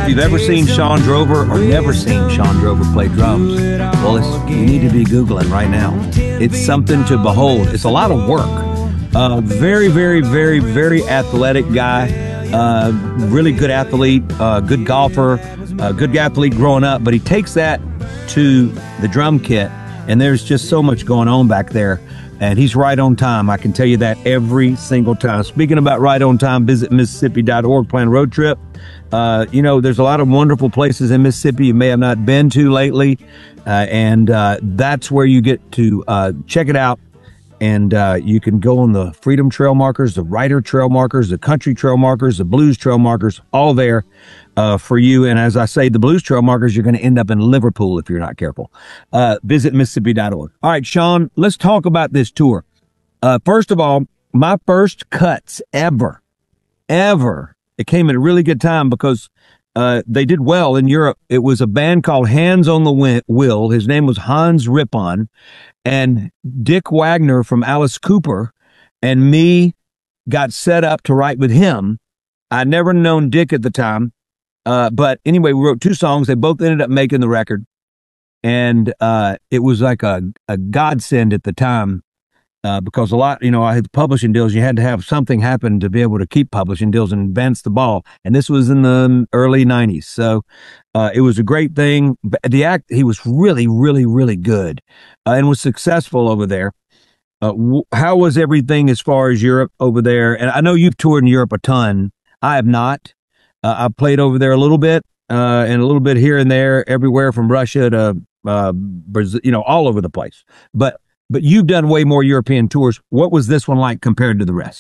If you've ever seen Shawn Drover or never seen Shawn Drover play drums, well, you need to be Googling right now. It's something to behold. It's a lot of work. Very, very, very, very athletic guy. Really good athlete, good golfer, good athlete growing up. But he takes that to the drum kit, and there's just so much going on back there. And he's right on time. I can tell you that every single time. Speaking about right on time, visit Mississippi.org, plan a road trip. There's a lot of wonderful places in Mississippi you may have not been to lately. And that's where you get to check it out. And you can go on the Freedom Trail markers, the Ryder Trail markers, the Country Trail markers, the Blues Trail markers, all there for you. And as I say, the Blues Trail markers, you're going to end up in Liverpool if you're not careful. Visit Mississippi.org. All right, Shawn, let's talk about this tour. First of all, my first cuts ever. It came at a really good time because they did well in Europe. It was a band called Hands on the Wheel. His name was Hans Rippon. And Dick Wagner from Alice Cooper and me got set up to write with him. I'd never known Dick at the time. But anyway, we wrote 2 songs. They both ended up making the record. And it was like a godsend at the time. Because a lot, I had publishing deals. You had to have something happen to be able to keep publishing deals and advance the ball. And this was in the early 90s. So it was a great thing. He was really, really, really good and was successful over there. How was everything as far as Europe over there? And I know you've toured in Europe a ton. I have not. I've played over there a little bit and a little bit here and there, everywhere from Russia to Brazil, all over the place. But you've done way more European tours. What was this one like compared to the rest?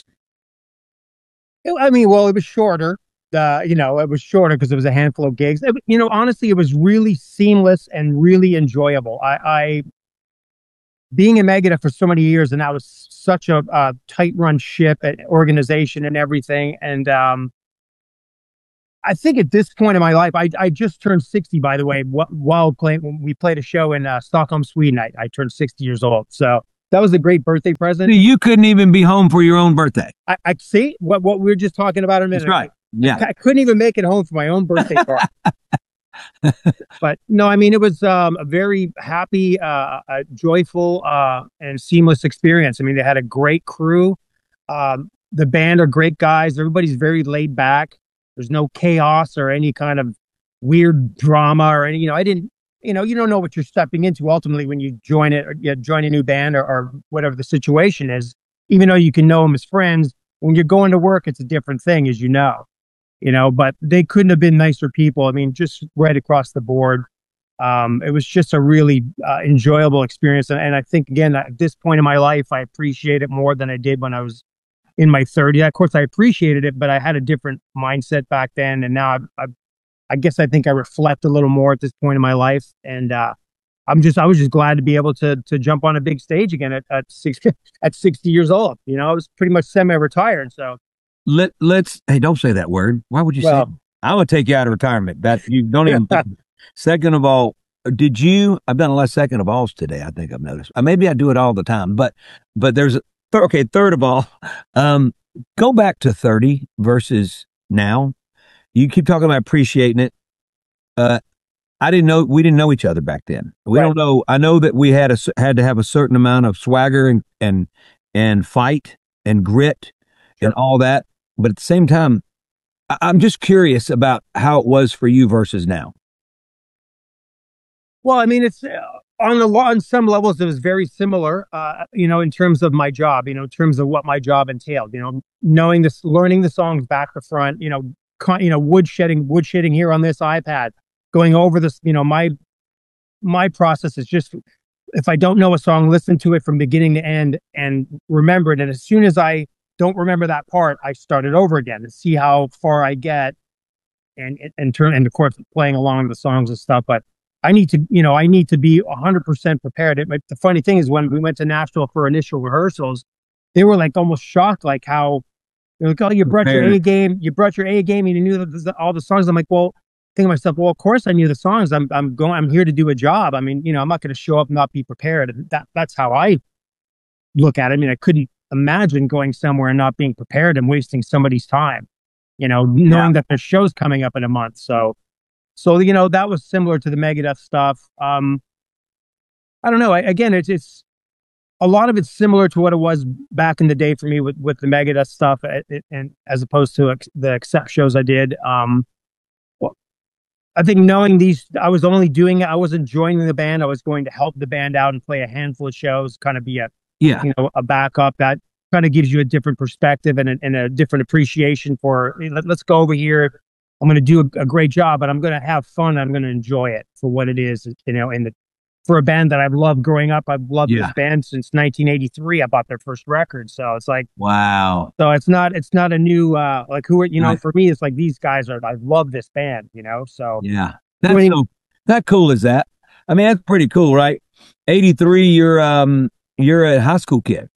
I mean, well, it was shorter. It was shorter because it was a handful of gigs. Honestly, it was really seamless and really enjoyable. I being in Megadeth for so many years, and that was such a tight-run ship and organization and everything. And I think at this point in my life, I just turned 60, by the way, while playing. When we played a show in Stockholm, Sweden, I turned 60 years old. So that was a great birthday present. You couldn't even be home for your own birthday. I see what we were just talking about a minute ago. That's right. Yeah. I couldn't even make it home for my own birthday party. But no, I mean, it was a very happy, joyful, and seamless experience. I mean, they had a great crew. The band are great guys. Everybody's very laid back. There's no chaos or any kind of weird drama or any, I didn't, you don't know what you're stepping into ultimately when you join it or you join a new band or whatever the situation is, even though you can know them as friends. When you're going to work, it's a different thing, as but they couldn't have been nicer people. I mean, just right across the board. It was just a really enjoyable experience. And I think, again, at this point in my life, I appreciate it more than I did when I was in my 30s. Of course, I appreciated it, but I had a different mindset back then. And now I guess I think I reflect a little more at this point in my life. And I was just glad to be able to jump on a big stage again at 60 years old. I was pretty much semi-retired. So hey, don't say that word. Why would you say it? I'm going to take you out of retirement. That you don't even. Second of all, I've done a lot of second of alls today. I think I've noticed. Maybe I do it all the time, but there's okay. Third of all, go back to 30 versus now. You keep talking about appreciating it. We didn't know each other back then. We don't know. I know that we had to have a certain amount of swagger and fight and grit and all that. But at the same time, I'm just curious about how it was for you versus now. Well, I mean, it's on some levels, it was very similar, in terms of my job, in terms of what my job entailed, learning the songs back to front, woodshedding here on this iPad, going over this, my process is just, if I don't know a song, listen to it from beginning to end and remember it. And as soon as I don't remember that part, I start it over again to see how far I get and of course playing along with the songs and stuff. But I need to be 100% prepared. But the funny thing is when we went to Nashville for initial rehearsals, they were like almost shocked, like how they're like, oh, you brought your A game, and you knew all the songs. I'm like, well, thinking to myself, well, of course I knew the songs. I'm here to do a job. I mean, I'm not going to show up and not be prepared. And that's how I look at it. I mean, I couldn't imagine going somewhere and not being prepared and wasting somebody's time, knowing that there's shows coming up in a month. So So, that was similar to the Megadeth stuff. I don't know. Again, it's a lot of it's similar to what it was back in the day for me with the Megadeth stuff, and as opposed to the Accept shows I did. Well, I think knowing I was only doing it. I wasn't joining the band. I was going to help the band out and play a handful of shows, kind of be a backup. That kind of gives you a different perspective and a different appreciation for, hey, let's go over here. I'm going to do a great job, but I'm going to have fun. I'm going to enjoy it for what it is, for a band that I've loved growing up. I've loved this band since 1983. I bought their first record. So it's like, wow. So it's not a new, for me, it's like these guys I love this band, so. Yeah. That cool is that? I mean, that's pretty cool, right? 83, you're a high school kid.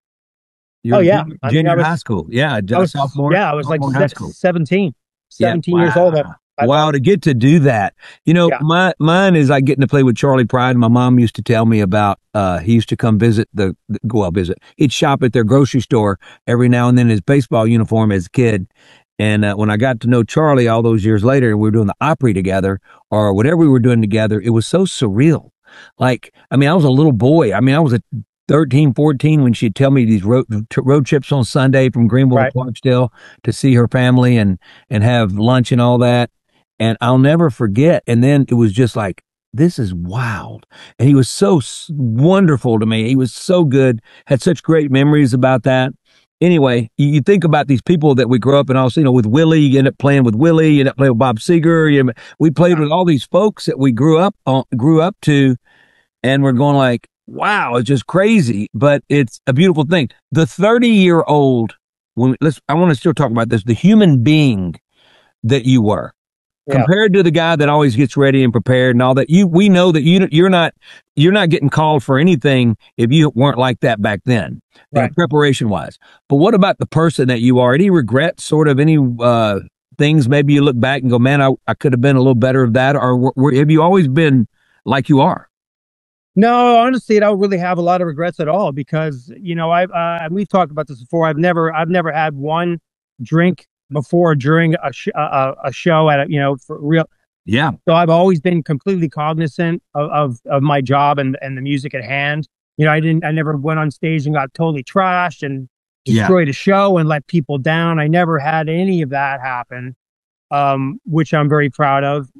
Junior high school. Yeah. Sophomore. Yeah. I was like 17 years old. Wow, to get to do that. Mine is like getting to play with Charlie Pride. My mom used to tell me about, he used to come visit he'd shop at their grocery store every now and then in his baseball uniform as a kid. And when I got to know Charlie all those years later, and we were doing the Opry together or whatever we were doing together, it was so surreal. Like, I mean, I was a little boy. I mean, I was 13, 14 when she'd tell me these road trips on Sunday from Greenville to Clarksdale to see her family and have lunch and all that. And I'll never forget. And then it was just like, this is wild. And he was so wonderful to me. He was so good, had such great memories about that. Anyway, you think about these people that we grew up and also, with Willie, you end up playing with Willie, you end up playing with Bob Seger. We played with all these folks that we grew up to, and we're going like, wow, it's just crazy, but it's a beautiful thing. The 30-year-old, I want to still talk about this, the human being that you were. Compared to the guy that always gets ready and prepared and all that, we know that you're not getting called for anything if you weren't like that back then, preparation wise. But what about the person that you are? Any regrets, sort of any things? Maybe you look back and go, man, I could have been a little better of that, or have you always been like you are? No, honestly, I don't really have a lot of regrets at all because we've talked about this before. I've never had one drink before or during a show at for real. Yeah. So I've always been completely cognizant of my job and the music at hand. I never went on stage and got totally trashed and destroyed a show and let people down. I never had any of that happen, which I'm very proud of.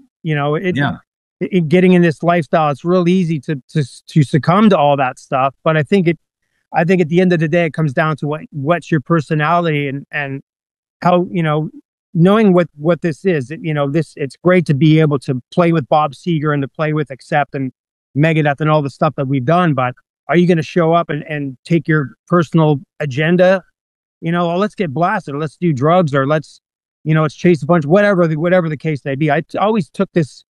Getting in this lifestyle, it's real easy to succumb to all that stuff. But I think at the end of the day, it comes down to what's your personality and how, knowing what this is, it's great to be able to play with Bob Seger and to play with Accept and Megadeth and all the stuff that we've done. But are you going to show up and take your personal agenda? Let's get blasted, or let's do drugs, or let's chase a bunch, whatever the case may be. I always took this,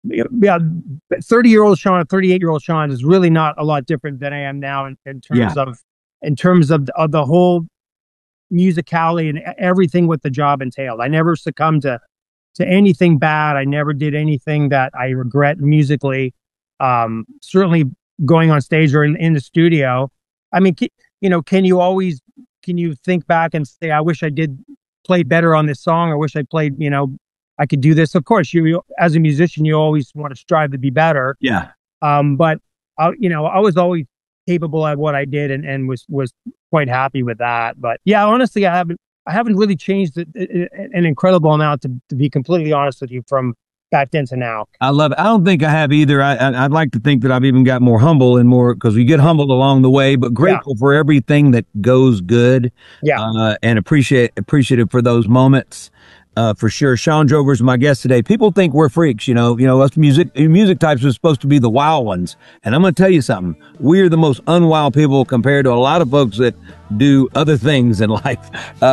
30-year-old Sean, 38-year-old Sean is really not a lot different than I am now in terms of the whole musicality and everything what the job entailed. I never succumbed to anything bad. I never did anything that I regret musically. Certainly going on stage or in the studio. I mean, can you think back and say, I wish I did play better on this song, or wish I played, I could do this. Of course, you as a musician, you always want to strive to be better. Yeah. But I was always capable at what I did and was quite happy with that. But yeah, honestly, I haven't really changed an incredible amount to be completely honest with you from back then to now. I love it. I don't think I have either. I'd like to think that I've even got more humble and more, because we get humbled along the way, but grateful for everything that goes good. Yeah. And appreciative for those moments. For sure. Shawn Drover is my guest today. People think we're freaks, us music types are supposed to be the wild ones. And I'm going to tell you something. We're the most unwild people compared to a lot of folks that do other things in life.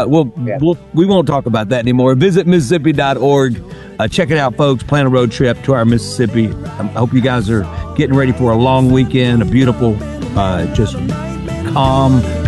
We won't talk about that anymore. Visit Mississippi.org. Check it out, folks. Plan a road trip to our Mississippi. I hope you guys are getting ready for a long weekend, a beautiful, just calm,